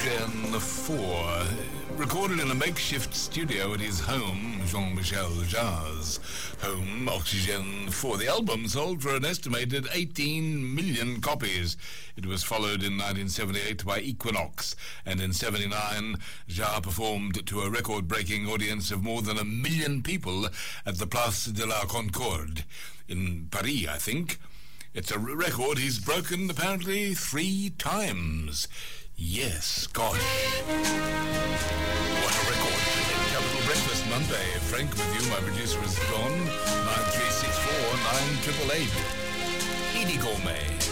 Oxygen 4. Recorded in a makeshift studio at his home, Jean-Michel Jarre's home, Oxygen 4. The album sold for an estimated 18 million copies. It was followed in 1978 by Equinox, and in 79, Jarre performed to a record-breaking audience of more than 1 million people at the Place de la Concorde, in Paris, I think. It's a record he's broken, apparently, 3 times. Yes, gosh. What a record. Capital Breakfast Monday. Frank with you. My producer is Don. 9364 9888. Edie Gourmet.